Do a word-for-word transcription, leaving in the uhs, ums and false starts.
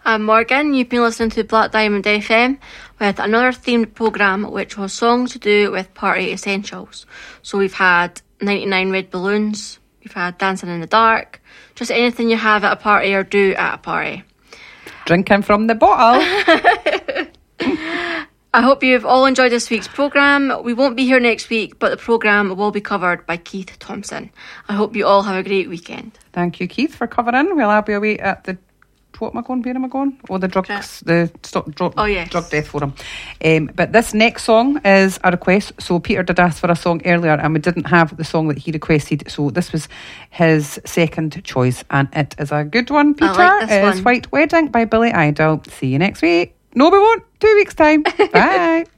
I'm Morgan. You've been listening to Black Diamond F M with another themed programme which was songs to do with party essentials. So we've had ninety-nine Red Balloons, we've had Dancing in the Dark, just anything you have at a party or do at a party. Drinking from the bottle. I hope you've all enjoyed this week's programme. We won't be here next week, but the programme will be covered by Keith Thompson. I hope you all have a great weekend. Thank you, Keith, for covering. Well, I'll be away at the... What am I going? Where am I going? Oh, the drugs, yeah. the stop, drug, oh, yes. drug death forum. Um, but this next song is a request. So Peter did ask for a song earlier, and we didn't have the song that he requested. So this was his second choice, and it is a good one. Peter, I like this it is one. White Wedding by Billy Idol. See you next week. No, we won't. Two weeks time. Bye.